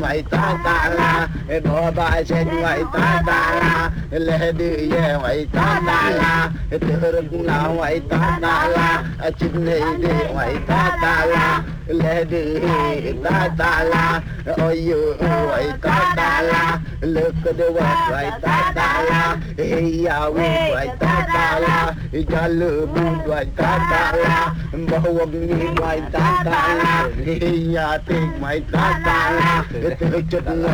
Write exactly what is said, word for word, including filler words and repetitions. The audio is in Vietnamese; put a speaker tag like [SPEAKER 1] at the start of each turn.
[SPEAKER 1] ngoài ta ta la bò ba sen ngoài ta ta la lê đi về ngoài ta ta la từ rừng nào ngoài ta ta la chinh đi đi ngoài ta ta la lê đi ta ta la ôi yêu ngoài ta ta la lực đưa ngoài ta ta la hiao ngoài ta ta la cha lư ngoài ta ta la bao ngoài ta ta la nhà tiền ngoài ta ta la từ chút